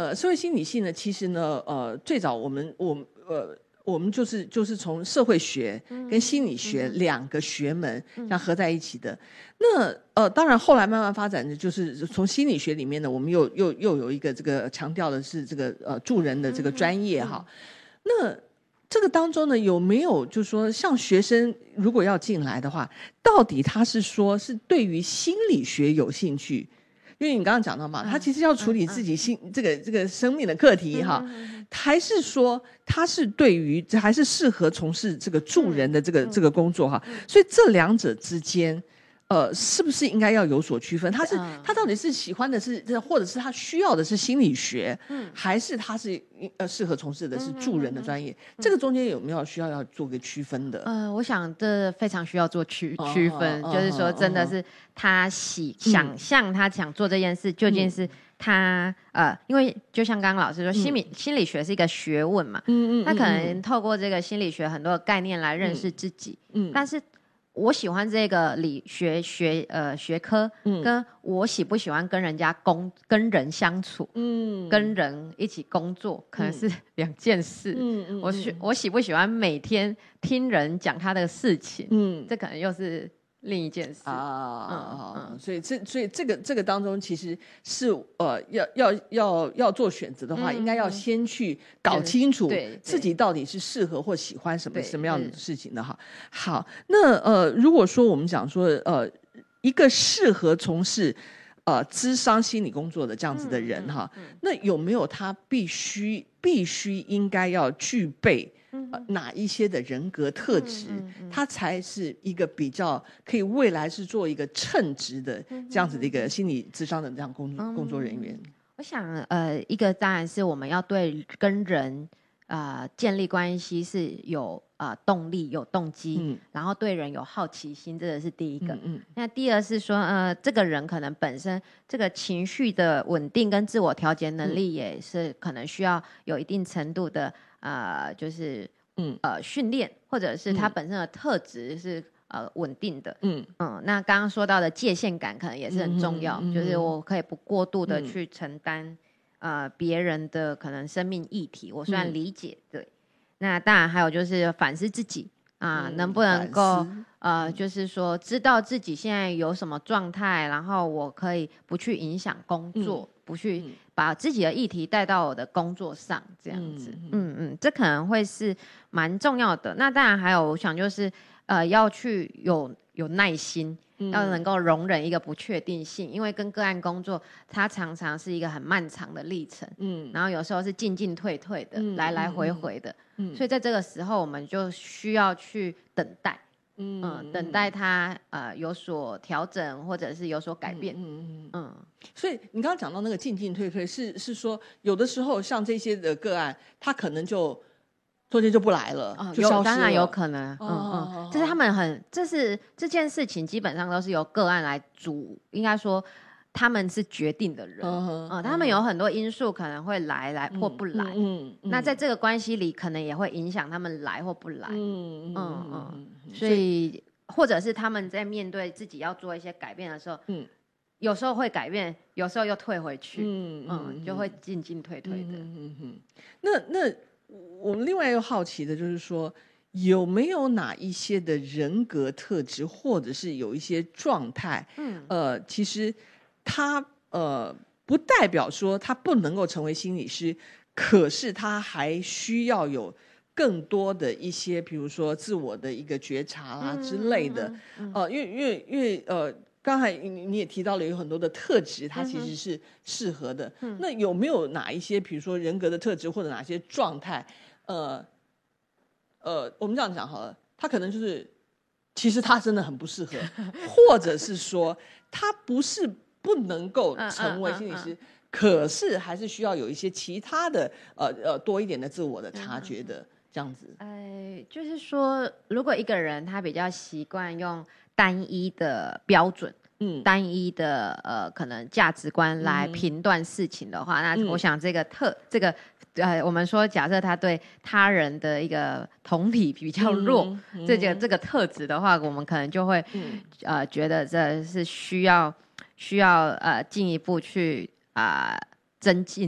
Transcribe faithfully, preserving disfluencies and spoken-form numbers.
呃，社会心理系呢，其实呢，呃，最早我们我们呃。我们就是就是从社会学跟心理学两个学门这样合在一起的。那呃，当然后来慢慢发展的就是从心理学里面呢，我们又又又有一个这个强调的是这个呃助人的这个专业哈。那这个当中呢，有没有就是说，像学生如果要进来的话，到底他是说是对于心理学有兴趣？因为你刚刚讲到嘛，他其实要处理自己心、嗯嗯、这个这个生命的课题哈、嗯嗯嗯，还是说他是对于还是适合从事这个助人的这个、嗯、这个工作哈、嗯？所以这两者之间，呃，是不是应该要有所区分？他是、嗯、他到底是喜欢的是，或者是他需要的是心理学，嗯，还是他是呃适合从事的是助人的专业？嗯嗯嗯嗯、这个中间有没有需要要做个区分的？ 呃，我想这非常需要做区区分，哦、就是说真的是他喜、嗯、想象他想做这件事，究竟是他、嗯、呃，因为就像刚刚老师说，心理、嗯、心理学是一个学问嘛，嗯嗯，他可能透过这个心理学很多的概念来认识自己，嗯，但是。我喜欢这个理学学呃学科、嗯，跟我喜不喜欢跟人家工跟人相处，嗯，跟人一起工作可能是两件事。嗯嗯，我喜我喜不喜欢每天听人讲他的事情，嗯，这可能又是另一件事啊。嗯嗯，所以这所以这个这个当中其实是呃要要要要做选择的话、嗯，应该要先去搞清楚自己到底是适合或喜欢什么什么样的事情的哈。好，那呃如果说我们讲说呃一个适合从事呃諮商心理工作的这样子的人哈、嗯嗯嗯，那有没有他必须必须应该要具备？呃、哪一些的人格特质、嗯嗯嗯、他才是一个比较可以未来是做一个称职的这样子的一个心理諮商的这样工、嗯、工作人员？ 我想呃，一个当然是我们要对跟人呃建立关系是有呃动力有动机、嗯、然后对人有好奇心，这个是第一个。嗯嗯，那第二是说呃，这个人可能本身这个情绪的稳定跟自我调节能力也是可能需要有一定程度的呃就是嗯呃训练，或者是他本身的特质是、嗯、呃稳定的。嗯嗯，那刚刚说到的界限感可能也是很重要，嗯、就是我可以不过度的去承担、嗯、呃别人的可能生命议题，我虽然理解、嗯、对。那当然还有就是反思自己啊、呃嗯，能不能够呃就是说知道自己现在有什么状态，然后我可以不去影响工作、嗯、不去把自己的议题带到我的工作上这样子。嗯 嗯, 嗯，这可能会是蛮重要的。那当然还有我想就是呃要去有有耐心，要能够容忍一个不确定性，因为跟个案工作它常常是一个很漫长的历程，嗯，然后有时候是进进退退的、嗯、来来回回的，嗯，所以在这个时候我们就需要去等待，嗯，嗯等待它呃有所调整或者是有所改变，嗯嗯嗯, 嗯所以你刚刚讲到那个进进退退是是说有的时候像这些的个案他可能就中间就不来了，哦、就消失了， 有当然有可能，嗯嗯，哦、这是他们很，这是这件事情基本上都是由个案来主，应该说他们是决定的人，嗯嗯，他们有很多因素可能会来来或不来，嗯 嗯, 嗯，那在这个关系里可能也会影响他们来或不来，嗯嗯 嗯, 嗯，所以或者是他们在面对自己要做一些改变的时候，嗯，有时候会改变，有时候又退回去，嗯 嗯, 嗯，就会进进退退的，嗯嗯嗯， 那那。我们另外又好奇的就是说，有没有哪一些的人格特质，或者是有一些状态，嗯，呃，其实他呃不代表说他不能够成为心理师，可是他还需要有更多的一些，比如说自我的一个觉察啦之类的，嗯嗯嗯、呃，因为因为因为呃。刚才你也提到了有很多的特质，它其实是适合的。嗯、那有没有哪一些，比如说人格的特质，或者哪些状态，呃，呃，我们这样讲好了，他可能就是，其实他真的很不适合，或者是说他不是不能够成为心理师，嗯嗯嗯嗯、可是还是需要有一些其他的，呃呃，多一点的自我的察觉的、嗯、这样子。 呃，就是说，如果一个人他比较习惯用单一的标准，嗯，单一的呃可能价值观来评断事情的话，嗯、那我想这个特、嗯、这个呃我们说假设他对他人的一个同理比较弱，嗯嗯、这个这个特质的话，我们可能就会、嗯、呃觉得这是需要需要呃进一步去啊、呃、增进。